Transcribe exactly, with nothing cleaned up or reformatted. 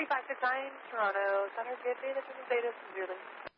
five six nine, Toronto, Center, good data, data severely.